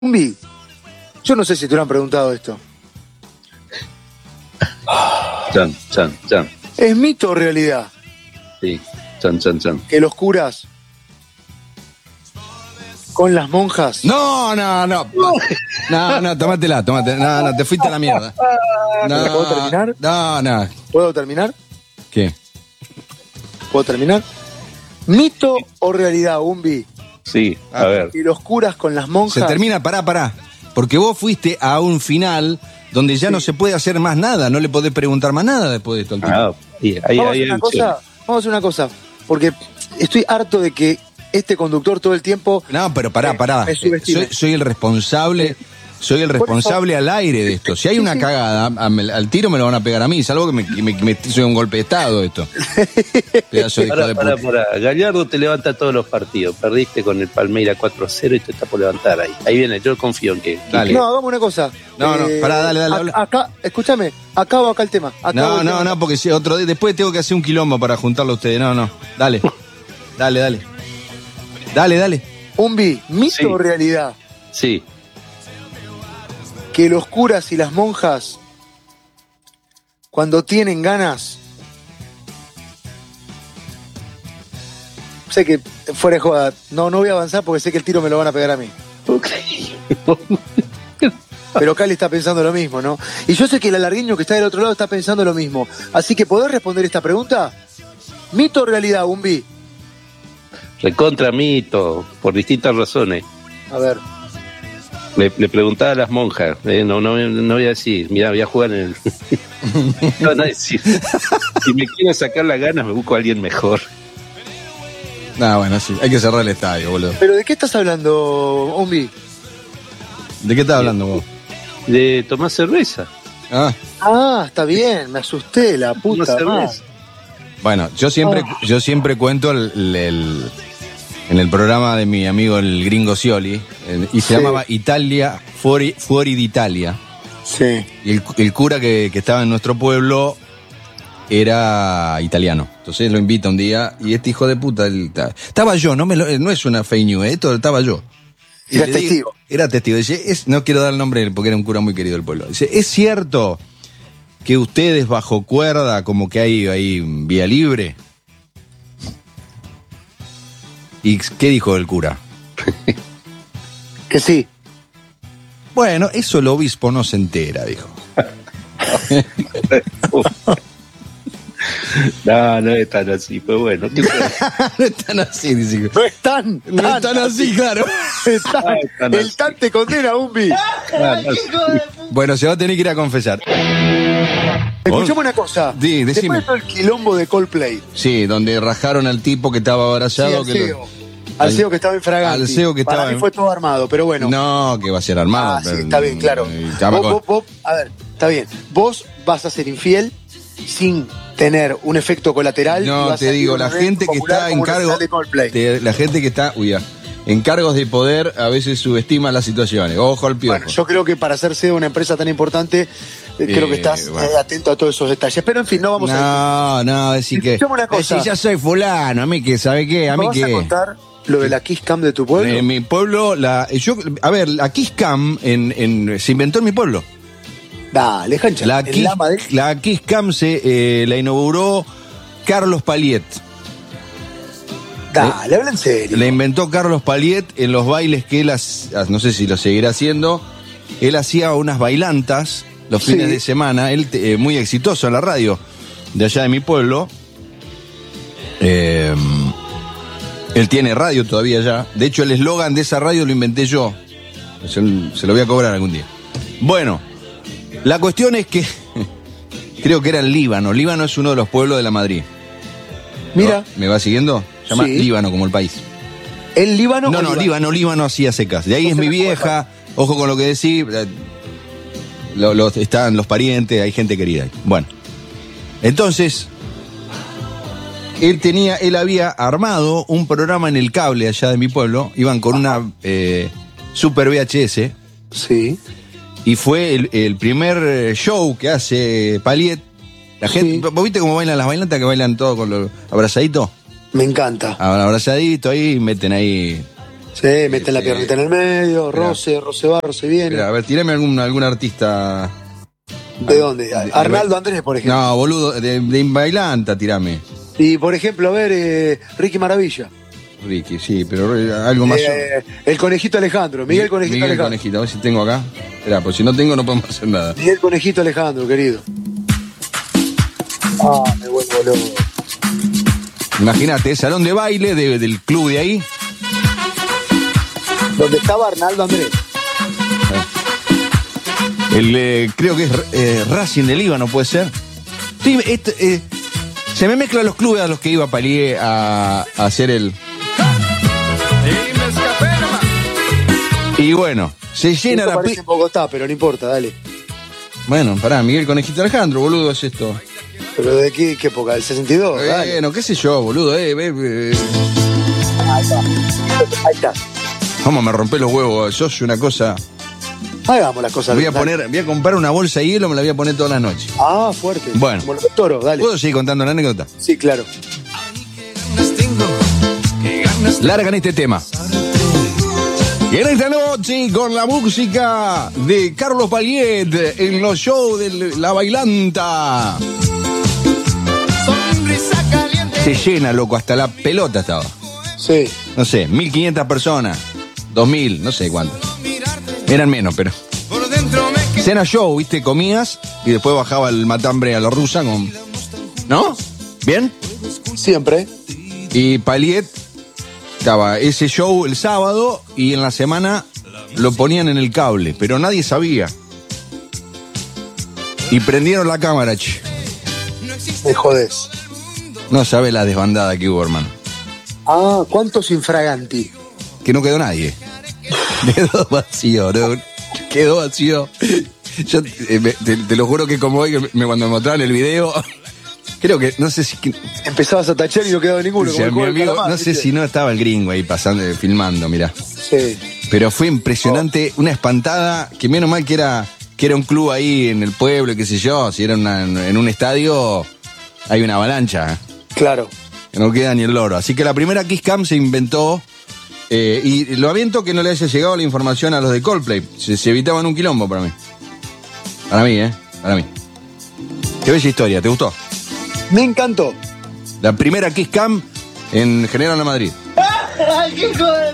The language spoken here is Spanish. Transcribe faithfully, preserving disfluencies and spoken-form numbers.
Umbi, yo no sé si te lo han preguntado esto. Chan, chan, chan. ¿Es mito o realidad Sí, chan, chan, chan. que los curas con las monjas? No, no, no. No, no, tómatela, tómatela. No, no, te fuiste a la mierda. No, ¿Puedo terminar? No, no. ¿Puedo terminar? ¿Qué? ¿Puedo terminar? ¿Mito o realidad, Umbi? Sí, a ver. Que los curas con las monjas. Se termina, pará, pará. Porque vos fuiste a un final donde ya Sí. no se puede hacer más nada. No le podés preguntar más nada después de esto al tipo. Ah, y ahí, Vamos a ahí hacer una hay cosa, vamos a hacer una cosa, porque estoy harto de que este conductor todo el tiempo No, pero pará, me- pará. me subestime. Soy, soy el responsable. Soy el Por eso- responsable al aire de esto. Si hay Sí, una sí. cagada, a- al tiro me lo van a pegar a mí. Salvo que me, que me, que me soy un golpe de estado esto. Pedazo de hijo Pará, de pará, puta. pará. Gallardo te levanta todos los partidos. Perdiste con el Palmeira cuatro cero y te está por levantar ahí. Ahí viene, yo confío en que. Dale. No, hagamos una cosa. No, no, pará, dale, dale, ac- habla. Acá, escúchame, acabo acá el tema. acabo No, el no, tema. no, porque si otro día, después tengo que hacer un quilombo para juntarlo a ustedes. No, no. Dale. Dale, dale. Dale, dale. Umbi, ¿mito Sí. o realidad Sí, que los curas y las monjas, cuando tienen ganas, sé que fuera de joda, no, no voy a avanzar porque sé que el tiro me lo van a pegar a mí. ok. Pero Cali está pensando lo mismo, ¿no? Y yo sé que el alargueño que está del otro lado está pensando lo mismo. Así que, ¿podés responder esta pregunta? ¿Mito o realidad, Umbi? Recontra mito, por distintas razones. A ver. Le, le preguntaba a las monjas, eh, no, no, no voy a decir, mira, voy a jugar en el. No van a decir. Si me quiero sacar las ganas, me busco a alguien mejor. No, bueno, sí. Hay que cerrar el estadio, boludo. ¿Pero de qué estás hablando, Umbi? ¿De qué estás hablando vos? De tomar cerveza. Ah, Ah, está bien, me asusté, la Tomar puta madre. cerveza. bueno, yo siempre, Oh. yo siempre cuento el, el- en el programa de mi amigo el gringo Scioli, eh, y se Sí. llamaba Italia, Fuori, Fuori d'Italia. Sí. Y el, el cura que, que estaba en nuestro pueblo era italiano. Entonces lo invita un día y este hijo de puta, él ta- estaba yo, no, me lo- no es una fake news, esto estaba yo. Y Era le digo- testigo. Era testigo. Dice, es, no quiero dar el nombre porque era un cura muy querido del pueblo. Dice, ¿es cierto que ustedes bajo cuerda, como que hay ahí vía libre? ¿Y qué dijo el cura? Que sí. Bueno, eso el obispo no se entera, dijo. No, no es tan así, pero bueno. ¿qué fue? No están así, dice. No están, No tan están así, claro. Están- Ah, están el así. tan te condena, Umbi. Ah, no, sí. Bueno, se va a tener que ir a confesar. Escuchame una cosa. Di, decime. Después de todo el quilombo de Coldplay. Sí, donde rajaron al tipo que estaba Sí, abrazado. al que CEO. lo- Al al- CEO que estaba en Fraganti. al CEO que Para estaba mí en- fue todo armado, pero bueno. No, que va a ser armado. Ah, sí, pero- está bien, claro. y estaba Vos, con- vos- vos- a ver, está bien. Vos vas a ser infiel sin tener un efecto colateral. y No, vas te a digo, ir a la un evento gente que popular está en como una cargo. final de Coldplay. te- la gente que está, uy, ya, en cargos de poder a veces subestima las situaciones. Ojo al piojo. Bueno, yo creo que para ser C E O de una empresa tan importante, eh, creo que estás bueno. eh, atento a todos esos detalles. Pero en fin, no vamos a No, no, decir que. Escuchame una cosa. Decir, ya soy fulano, a mí que, ¿sabe qué? A ¿Me mí vas que. a contar lo de la Kiss Cam de tu pueblo? En mi pueblo, la, yo, a ver, la Kiss Cam en, en- se inventó en mi pueblo. Dale, Jancha. La en Kiss, Lama de- la Kiss Cam se eh, la inauguró Carlos Paliet. Dale, habla en serio. La inventó Carlos Paliet en los bailes que él, hac- no sé si lo seguirá haciendo. Él hacía unas bailantas los Sí. fines de semana, él eh, muy exitoso en la radio de allá de mi pueblo. Eh, él tiene radio todavía allá. De hecho, el eslogan de esa radio lo inventé yo. Se, se lo voy a cobrar algún día. Bueno, la cuestión es que creo que era el Líbano. Líbano es uno de los pueblos de la Madrid. Mira, ¿Me va siguiendo? Se llama Sí. Líbano como el país. el Líbano. No, o no, Líbano, Líbano hacía secas. De ahí No es se mi la vieja. Ojo con lo que decís. eh, lo- lo- están los parientes, hay gente querida ahí. Bueno. Entonces, él tenía, él había armado un programa en el cable allá de mi pueblo. Iban con una eh, Super V H S. Sí. Y fue el, el primer eh, show que hace Paliet. La gente, Sí. ¿vos viste cómo bailan las bailantas que bailan todo con los abrazaditos? Me encanta. Abrazadito ahí, meten ahí Sí, meten la piernita en el medio, Esperá. roce, roce va, roce viene. Espera, a ver, tirame algún, algún artista. ¿De dónde? de- Arnaldo Andrés, por ejemplo. No, boludo, de, de Inbailanta, tirame. Y por ejemplo, a ver, eh, Ricky Maravilla. Ricky, sí, pero eh, algo más. Eh, el Conejito Alejandro, Miguel Conejito Miguel Alejandro. Conejito, a ver si tengo acá. Espera, pues si no tengo no podemos hacer nada. Miguel Conejito Alejandro, querido. Ah, me vuelvo loco. Imagínate, salón de baile de- del club de ahí. Donde estaba Arnaldo Andrés. El, eh, creo que es eh, Racing del Líbano, puede ser. Sí, este, eh, se me mezclan los clubes a los que iba Palié a, a hacer el. Y bueno, se llena Esto la parece pi- en Bogotá, pero no importa, dale. Bueno, pará, Miguel Conejito Alejandro, boludo, es esto. ¿Pero de qué, qué época? ¿Del sesenta y dos? Dale. Bueno, qué sé yo, boludo, eh, eh, eh. Ahí está. Ahí está. Vamos, me rompé los huevos, yo soy una cosa. Hagamos las cosas Voy a bien, dale. poner, voy a comprar una bolsa de hielo, me la voy a poner todas las noches. Ah, fuerte. Bueno. Como los toros, dale. ¿Puedo seguir contando la anécdota? Sí, claro. Largan este tema. Y en esta noche, con la música de Carlos Paliet en los shows de La Bailanta. Se llena, loco, hasta la pelota estaba. Sí. No sé, mil quinientas personas, dos mil, no sé cuántas. Eran menos, pero. Cena show, viste, comías y después bajaba el matambre a la rusa con. ¿No? ¿Bien? Siempre. Y Paliet estaba ese show el sábado y en la semana lo ponían en el cable, pero nadie sabía. Y prendieron la cámara, che. Me jodés. No sabe la desbandada que hubo, hermano. Ah, ¿cuántos infraganti? Que no quedó nadie. Quedó vacío, ¿no? Quedó vacío. Yo eh, me- te, te lo juro que como hoy, que me, cuando me mostraron el video, creo que, no sé si... que- Empezabas a tachar y no quedaba ninguno. o sea, como mi el juego del amigo, calamar, no sé ¿viste? si no estaba el gringo ahí pasando, eh, filmando, mirá. Sí. Pero fue impresionante, una espantada, que menos mal que era, que era un club ahí en el pueblo, qué sé yo, si era una- en un estadio, hay una avalancha, ¿eh? Claro. Que no queda ni el loro. Así que la primera Kiss Cam se inventó, eh, y lo aviento que no le haya llegado la información a los de Coldplay, se, se evitaban un quilombo para mí. Para mí, ¿eh? Para mí. Qué bella historia, ¿te gustó? Me encantó. La primera Kiss Cam en General Madrid. ¡Ay, qué hijo de